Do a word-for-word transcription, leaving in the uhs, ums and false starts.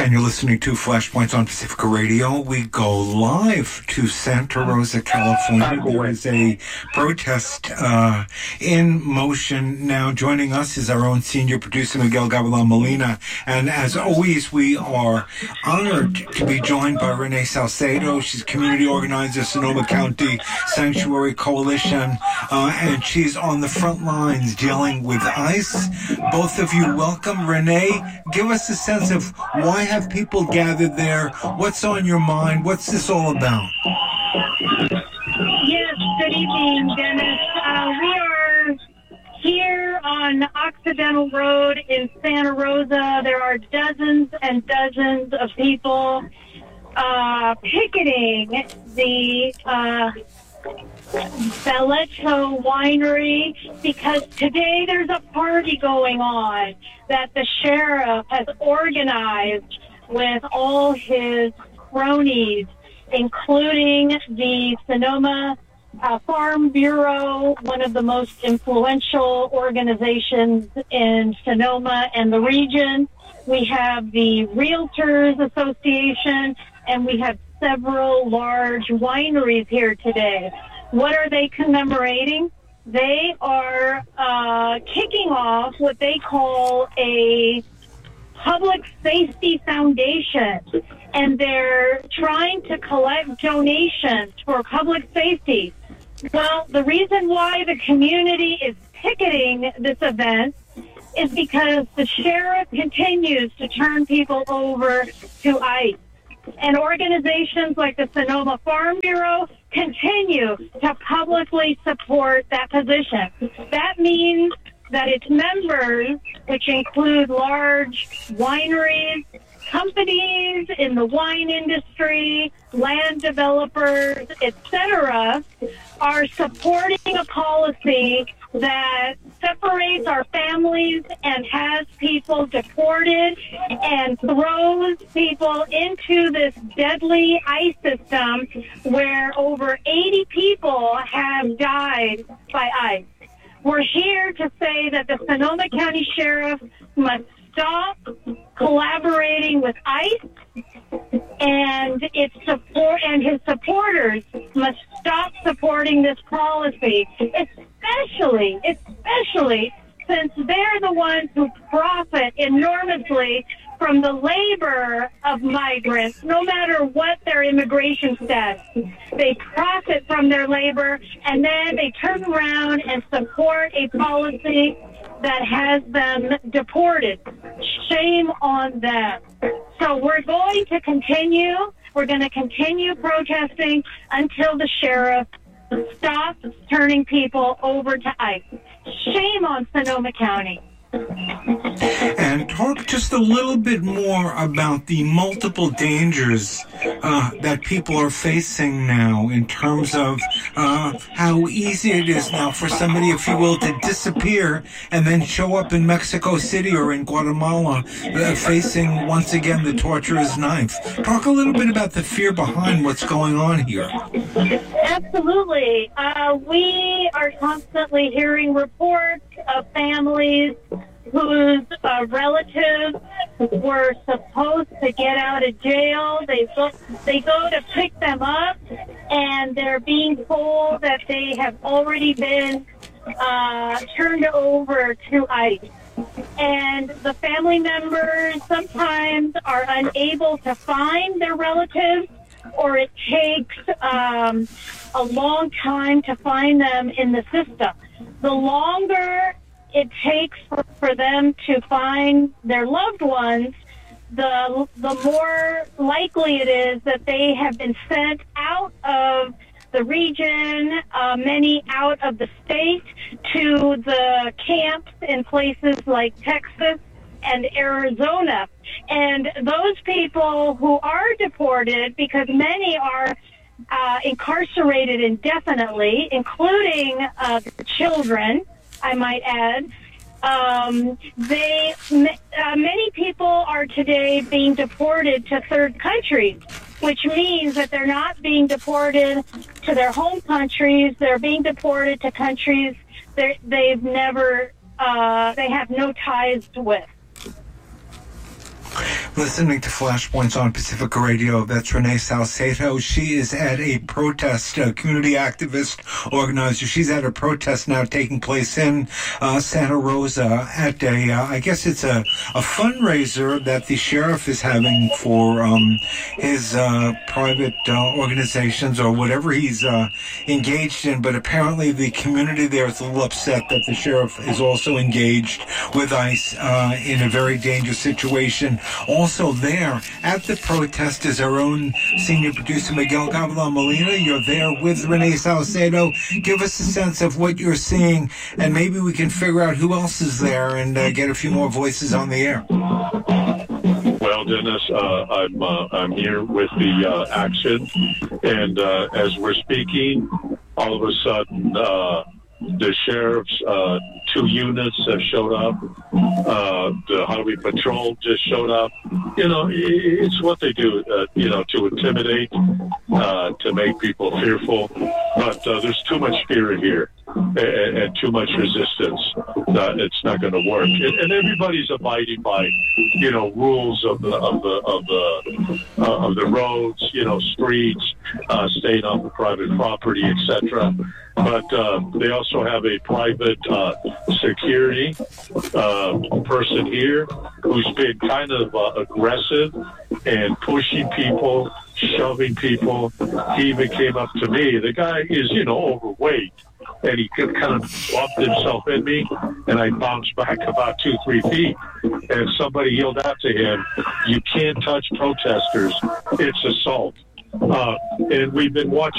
And you're listening to Flashpoints on Pacifica Radio. We go live to Santa Rosa, California. There is a protest uh, in motion now. Joining us is our own senior producer, Miguel Gavilan Molina. And as always, we are honored to be joined by Renee Salcedo. She's community organizer, Sonoma County Sanctuary Coalition. Uh, and she's on the front lines dealing with ICE. Both of you, welcome. Renee, give us a sense of why have people gathered there? What's on your mind? What's this all about? Yes, good evening, Dennis. Uh, we are here on Occidental Road in Santa Rosa. There are dozens and dozens of people uh, picketing the uh, Bellezza Winery because today there's a party going on that the sheriff has organized with all his cronies, including the Sonoma uh, Farm Bureau, one of the most influential organizations in Sonoma and the region. We have the Realtors Association, and we have several large wineries here today. What are they commemorating? They are uh, kicking off what they call a public safety foundation, and they're trying to collect donations for public safety. Well, the reason why the community is picketing this event is because the sheriff continues to turn people over to ICE. And organizations like the Sonoma Farm Bureau continue to publicly support that position. That means that its members, which include large wineries, companies in the wine industry, land developers, et cetera, are supporting a policy that separates our families and has people deported and throws people into this deadly ICE system where over eighty people have died by ICE. We're here to say that the Sonoma County Sheriff must stop collaborating with ICE, and its support and his supporters must stop supporting this policy, especially, especially since they're the ones who profit enormously from the labor of migrants, no matter what their immigration status. They profit from their labor, and then they turn around and support a policy that has them deported. Shame on them. So we're going to continue. We're going to continue protesting until the sheriff stops turning people over to ICE. Shame on Sonoma County. And talk just a little bit more about the multiple dangers uh, that people are facing now in terms of uh, how easy it is now for somebody, if you will, to disappear and then show up in Mexico City or in Guatemala uh, facing, once again, the torturer's knife. Talk a little bit about the fear behind what's going on here. Absolutely. Uh, we are constantly hearing reports of families whose uh, relatives were supposed to get out of jail. They go, they go to pick them up, and they're being told that they have already been uh, turned over to ICE. And the family members sometimes are unable to find their relatives, or it takes um, a long time to find them in the system. The longer it takes for, for them to find their loved ones, the the more likely it is that they have been sent out of the region, uh, many out of the state, to the camps in places like Texas and Arizona. And those people who are deported, because many are uh, incarcerated indefinitely, including uh, children, I might add, um, they uh, many people are today being deported to third countries, which means that they're not being deported to their home countries. They're being deported to countries they've never, uh, they have no ties with. Listening to Flashpoints on Pacifica Radio. That's Renee Salcedo. She is at a protest, a community activist organizer. She's at a protest now taking place in uh, Santa Rosa at a, uh, I guess it's a, a fundraiser that the sheriff is having for um, his uh, private uh, organizations or whatever he's uh, engaged in. But apparently the community there is a little upset that the sheriff is also engaged with ICE uh, in a very dangerous situation. Also there at the protest is our own senior producer, Miguel Gavilan Molina. You're there with Renee Salcedo. Give us a sense of what you're seeing, and maybe we can figure out who else is there and uh, get a few more voices on the air. Well, Dennis, uh, I'm uh, I'm here with the uh, action, and uh, as we're speaking, all of a sudden, uh, the sheriff's uh, two units have showed up. Uh, the highway patrol just showed up. You know, it's what they do, uh, you know, to intimidate, uh, to make people fearful. But uh, there's too much fear here and, and too much resistance. Uh, it's not going to work. And, and everybody's abiding by, you know, rules of the of the of the uh, of the roads, you know, streets, uh, staying off of private property, et cetera. But uh, they also have a private uh, security uh, person here who's been kind of uh, aggressive and pushing people, shoving people. He even came up to me. The guy is, you know, overweight, and he kind of bumped himself in me, and I bounced back about two, three feet. And somebody yelled out to him, "You can't touch protesters. It's assault." Uh, and we've been watching